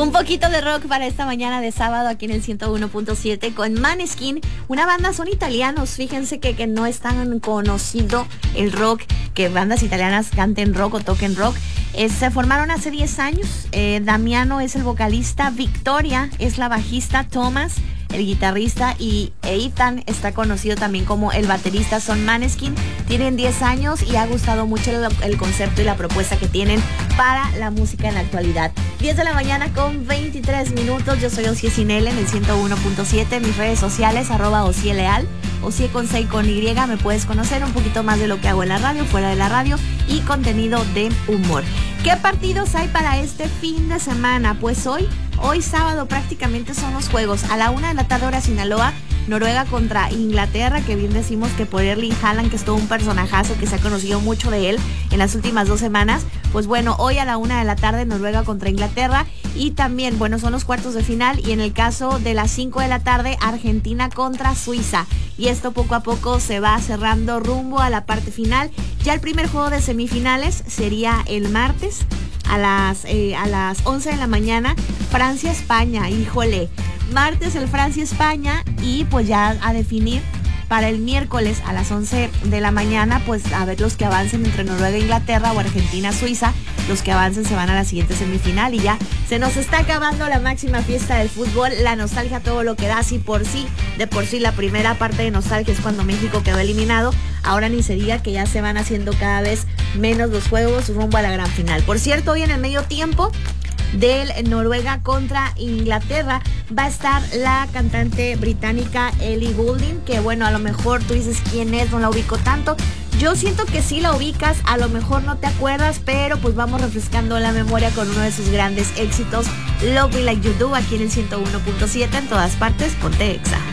Un poquito de rock para esta mañana de sábado aquí en el 101.7 con Måneskin, una banda, son italianos, fíjense que no es tan conocido el rock, que bandas italianas canten rock o toquen rock. Se formaron hace 10 años, Damiano es el vocalista, Victoria es la bajista, Thomas el guitarrista y Ethan está conocido también como el baterista. Son Måneskin, tienen 10 años y ha gustado mucho el concepto y la propuesta que tienen para la música en la actualidad. 10 de la mañana con 23 minutos, yo soy Ocie Sinel en el 101.7, mis redes sociales, @OcieLeal, Ocie con C y con Y, me puedes conocer un poquito más de lo que hago en la radio, fuera de la radio y contenido de humor. ¿Qué partidos hay para este fin de semana? Pues hoy sábado prácticamente son los juegos. A la 1 de la tarde hora Sinaloa, Noruega contra Inglaterra, que bien decimos que por Erling Haaland, que es todo un personajazo, que se ha conocido mucho de él en las últimas 2 semanas. Pues bueno, hoy a la 1 de la tarde Noruega contra Inglaterra. Y también, bueno, son los cuartos de final. Y en el caso de las 5 de la tarde, Argentina contra Suiza. Y esto poco a poco se va cerrando rumbo a la parte final. Ya el primer juego de semifinales sería el martes a las 11 de la mañana, Francia-España. Híjole, martes el Francia-España y pues ya a definir para el miércoles a las 11 de la mañana, pues a ver los que avancen entre Noruega e Inglaterra o Argentina-Suiza. Los que avancen se van a la siguiente semifinal y ya se nos está acabando la máxima fiesta del fútbol, la nostalgia, todo lo que da. De por sí la primera parte de nostalgia es cuando México quedó eliminado. Ahora ni se diga que ya se van haciendo cada vez menos los juegos rumbo a la gran final. Por cierto, hoy en el medio tiempo del Noruega contra Inglaterra va a estar la cantante británica Ellie Goulding, que bueno, a lo mejor tú dices quién es, no la ubico tanto. Yo siento que sí la ubicas, a lo mejor no te acuerdas, pero pues vamos refrescando la memoria con uno de sus grandes éxitos, Love Me Like You Do, aquí en el 101.7, en todas partes, ponte Exa.